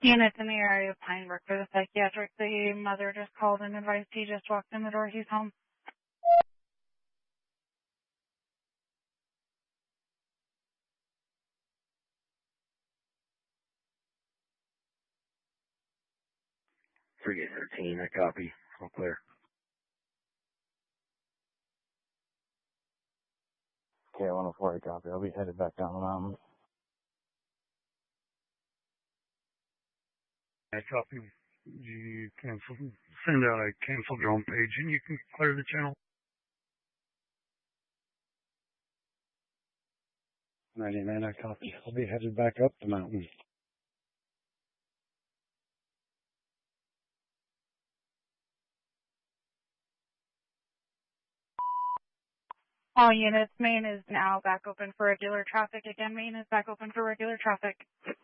Units in the area of Pine Brook for the psychiatric. The mother just called and advised he just walked in the door. He's home. Frigate 13, I copy. All clear. Okay, 104, I copy. I'll be headed back down the mountain. I copy. You cancel. Send out a cancel drone page and you can clear the channel. 99, I copy. I'll be headed back up the mountain. All units, Main is now back open for regular traffic. Again, Main is back open for regular traffic.